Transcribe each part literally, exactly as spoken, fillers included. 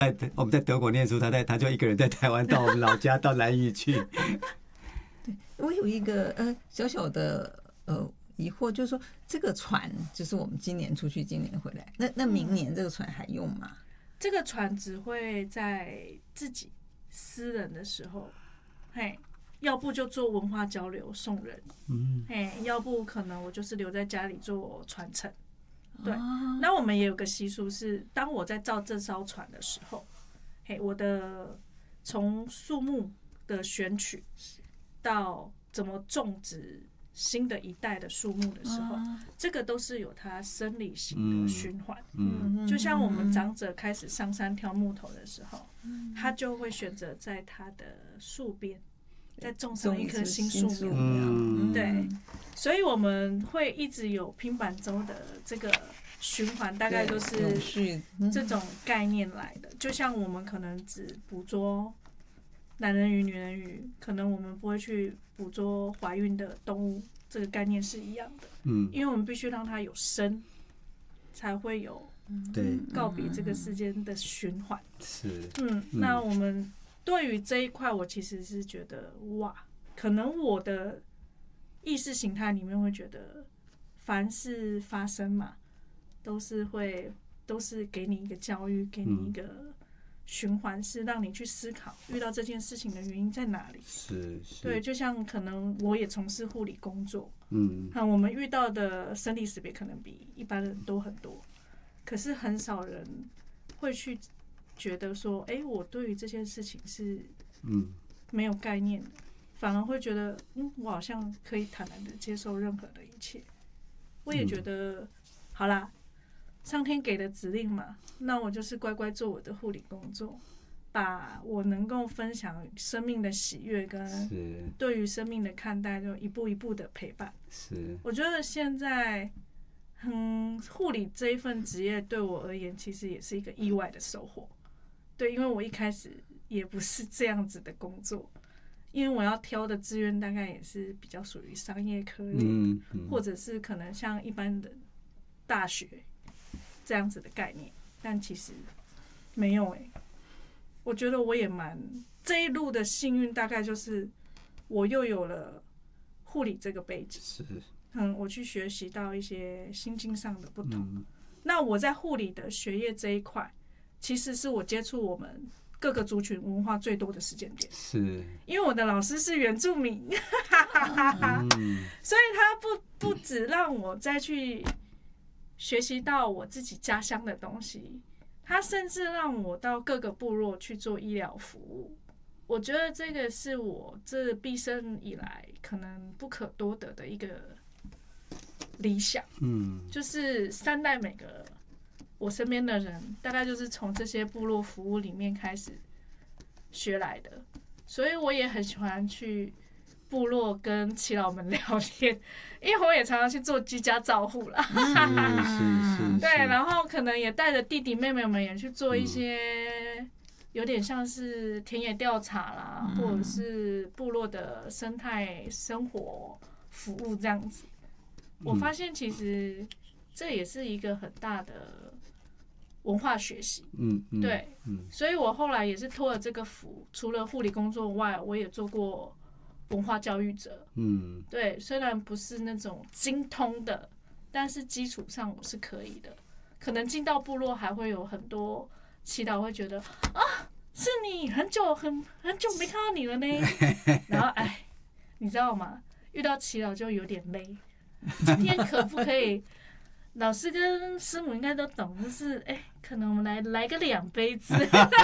我们在德国念书，他在他就一个人在台湾到我们老家到兰屿去。 对，我有一个呃小小的呃疑惑，就是说这个船就是我们今年出去，今年回来，那那明年这个船还用吗？ 这个船只会在自己私人的时候，嘿，要不就做文化交流送人，嗯，嘿，要不可能我就是留在家里做传承。对，哦、那我们也有个习俗是，当我在造这艘船的时候，嘿，我的从树木的选取到怎么种植新的一代的树木的时候，哦、这个都是有它生理型的循环。嗯，嗯就像我们长者开始上山挑木头的时候，嗯、他就会选择在他的树边再种上一棵新树苗。嗯，对，所以我们会一直有拼板舟的这个循环，大概都是这种概念来的。就像我们可能只捕捉男人鱼、女人鱼，可能我们不会去捕捉怀孕的动物，这个概念是一样的。嗯，因为我们必须让它有生，才会有对告别这个世间的循环。是，嗯，那我们对于这一块，我其实是觉得哇，可能我的意识形态里面会觉得，凡是发生嘛，都是会都是给你一个教育，给你一个循环，是让你去思考遇到这件事情的原因在哪里。是，是对，就像可能我也从事护理工作，嗯，看我们遇到的生离死别可能比一般人多很多，可是很少人会去觉得说，哎、欸，我对于这件事情是嗯没有概念的，反而会觉得，嗯，我好像可以坦然的接受任何的一切。我也觉得，嗯、好啦，上天给的指令嘛，那我就是乖乖做我的护理工作，把我能够分享生命的喜悦跟对于生命的看待，就一步一步的陪伴。是，我觉得现在，嗯，护理这一份职业对我而言，其实也是一个意外的收获。对，因为我一开始也不是这样子的工作，因为我要挑的志愿大概也是比较属于商业科类，嗯嗯、或者是可能像一般的大学这样子的概念，但其实没有哎、欸。我觉得我也蛮这一路的幸运，大概就是我又有了护理这个背景，是，嗯，我去学习到一些心境上的不同。嗯、那我在护理的学业这一块，其实是我接触我们各个族群文化最多的时间点，是因为我的老师是原住民，嗯、所以他不不只让我再去学习到我自己家乡的东西，他甚至让我到各个部落去做医疗服务。我觉得这个是我这毕生以来可能不可多得的一个理想。嗯，就是善待每个我身边的人，大概就是从这些部落服务里面开始学来的。所以我也很喜欢去部落跟耆老们聊天，因为我也常常去做居家照护啦。对，然后可能也带着弟弟妹妹们也去做一些有点像是田野调查啦，嗯、或者是部落的生态生活服务这样子。我发现其实这也是一个很大的文化学习。嗯，嗯对，嗯，所以我后来也是托了这个福，除了护理工作外，我也做过文化教育者。嗯，对，虽然不是那种精通的，但是基础上我是可以的。可能进到部落还会有很多祈祷，会觉得啊，是你很久很很久没看到你了呢。然后哎，你知道吗？遇到祈祷就有点累。今天可不可以？老师跟师母应该都懂，就是哎、欸，可能我们来来个两杯子。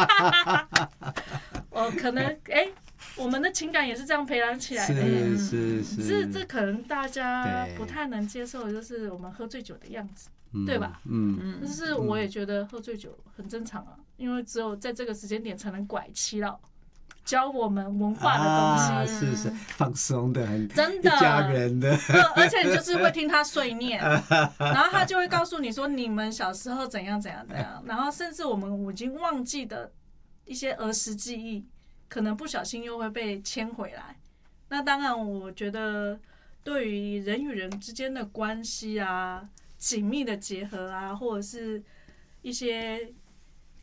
我可能哎、欸，我们的情感也是这样培养起来的。是是是。是这可能大家不太能接受的，就是我们喝醉酒的样子，对吧？嗯嗯。就是我也觉得喝醉酒很正常啊，因为只有在这个时间点才能拐妻了。教我们文化的东西，啊、 是是放松的，很真的， 一家人的， 而且你就是会听他碎念，然后他就会告诉你说你们小时候怎样怎样怎样，然后甚至我们已经忘记的一些儿时记忆，可能不小心又会被牵回来。那当然，我觉得对于人与人之间的关系啊、紧密的结合啊，或者是一些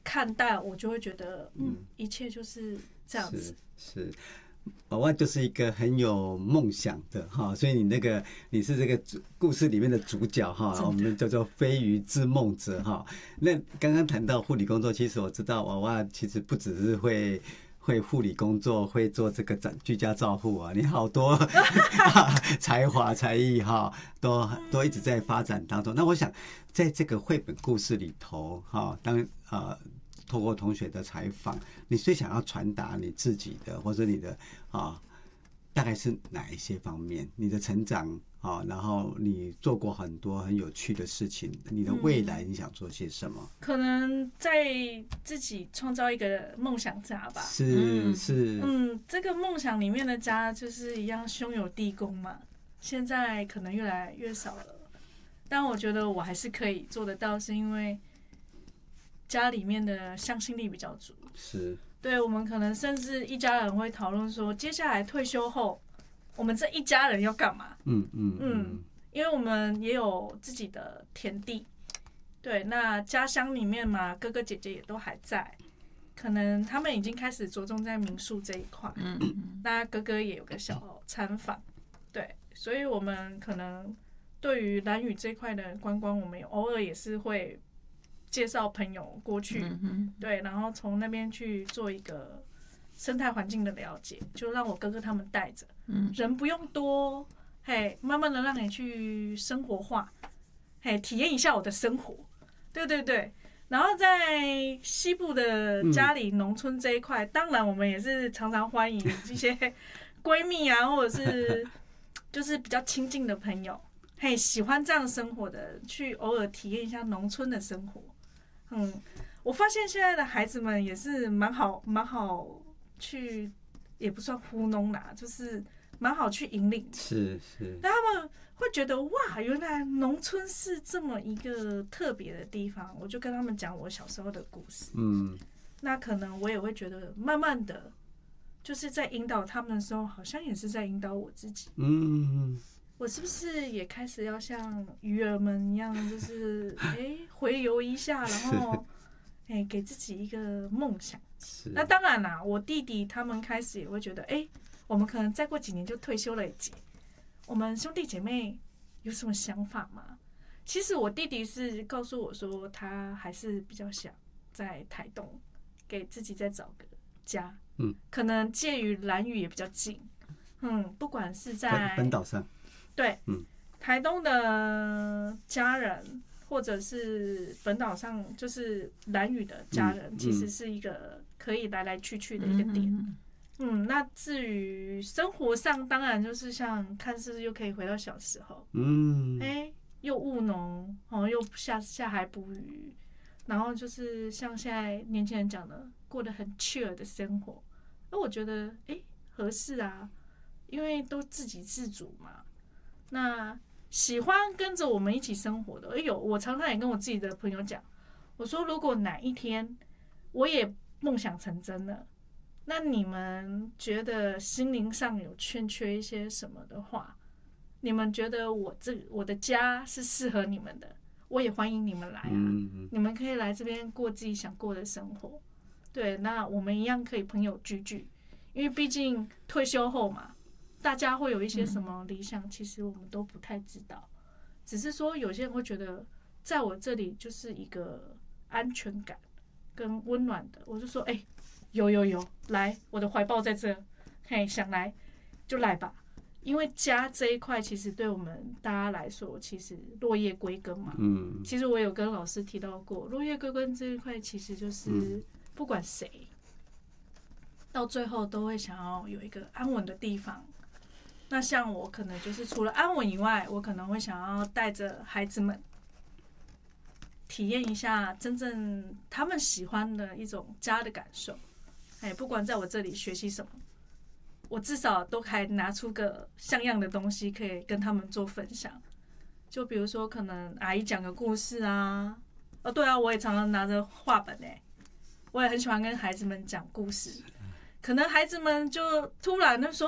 看待，我就会觉得，嗯，一切就是这样子。 是。是娃娃就是一个很有梦想的哈，所以你那个你是这个故事里面的主角哈，我们叫做飞鱼之梦者哈。那刚刚谈到护理工作，其实我知道娃娃其实不只是会会护理工作，会做这个居家照护啊，你好多才华才艺哈，都都一直在发展当中。那我想在这个绘本故事里头哈，当呃。透过同学的采访，你最想要传达你自己的，或者你的啊，大概是哪一些方面？你的成长啊，然后你做过很多很有趣的事情，你的未来你想做些什么？ 嗯、可能在自己创造一个梦想家吧。 是是， 嗯，这个梦想里面的家就是一样兄友弟恭嘛。现在可能越来越少了，但我觉得我还是可以做得到，是因为家里面的向心力比较足， 是对我们可能甚至一家人会讨论说，接下来退休后，我们这一家人要干嘛？ 嗯嗯嗯，因为我们也有自己的田地，对，那家乡里面嘛，哥哥姐姐也都还在，可能他们已经开始着重在民宿这一块，嗯，那哥哥也有个小餐坊，对，所以我们可能对于兰屿这一块的观光，我们偶尔也是会介绍朋友过去，嗯、对，然后从那边去做一个生态环境的了解，就让我哥哥他们带着，嗯，人不用多，嘿，慢慢的让你去生活化，嘿，体验一下我的生活，对对对。然后在西部的家里农村这一块，嗯、当然我们也是常常欢迎一些闺蜜啊，或者是就是比较亲近的朋友，嘿，喜欢这样生活的，去偶尔体验一下农村的生活。嗯，我发现现在的孩子们也是蛮好，蛮好去，也不算糊弄啦，就是蛮好去引领。 是是。 但他们会觉得哇，原来农村是这么一个特别的地方。我就跟他们讲我小时候的故事。嗯。那可能我也会觉得，慢慢的，就是在引导他们的时候，好像也是在引导我自己。嗯。我是不是也开始要像鱼儿们一样，就是哎、欸、回游一下，然后哎、欸、给自己一个梦想。那当然啦，我弟弟他们开始也会觉得，哎、欸，我们可能再过几年就退休了姐，我们兄弟姐妹有什么想法吗？其实我弟弟是告诉我说，他还是比较想在台东给自己再找个家，嗯，可能介于兰屿也比较近，嗯，不管是在本岛上。 对，嗯，台东的家人，或者是本岛上就是兰屿的家人，嗯、其实是一个可以来来去去的一个点。嗯, 嗯，那至于生活上，当然就是像看似又可以回到小时候，嗯，哎、欸，又务农哦，又下下海捕鱼，然后就是像现在年轻人讲的，过得很 chill 的生活。那我觉得，哎、欸，合适啊，因为都自给自足嘛。那喜欢跟着我们一起生活的，哎呦，我常常也跟我自己的朋友讲，我说如果哪一天我也梦想成真了，那你们觉得心灵上有欠缺一些什么的话，你们觉得我这我的家是适合你们的，我也欢迎你们来啊，嗯、你们可以来这边过自己想过的生活。对，那我们一样可以朋友聚聚，因为毕竟退休后嘛。大家会有一些什么理想，其实我们都不太知道，只是说有些人会觉得，在我这里就是一个安全感跟温暖的。我就说，哎、欸，有有有，来，我的怀抱在这，嘿，想来就来吧。因为家这一块，其实对我们大家来说，其实落叶归根嘛。嗯。其实我有跟老师提到过，落叶归根这一块，其实就是不管谁，到最后都会想要有一个安稳的地方。那像我可能就是除了安稳以外，我可能会想要带着孩子们体验一下真正他们喜欢的一种家的感受。哎，不管在我这里学习什么，我至少都还拿出个像样的东西可以跟他们做分享。就比如说，可能阿姨讲个故事啊，哦对啊，我也常常拿着画本哎、欸，我也很喜欢跟孩子们讲故事。可能孩子们就突然就说。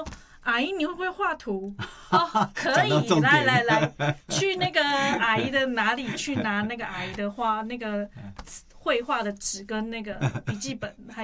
阿姨，你会不会画图？哦，可以，来来来，去那个阿姨的哪里去拿那个阿姨的画，那个绘画的纸跟那个笔记本，还